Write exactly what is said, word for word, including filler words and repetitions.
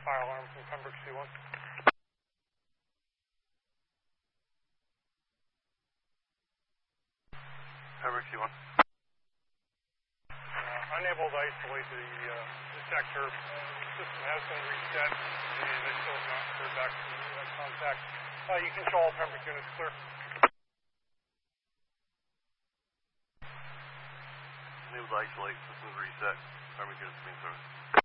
fire alarm from Pembroke C one. Pembroke C one. Uh, unable to isolate the uh, detector. Uh, the system has been reset, and they still have not cleared back to uh, contact. Uh, you can show all Pembroke units clear. Unable to isolate, system reset. Pembroke units being serviced.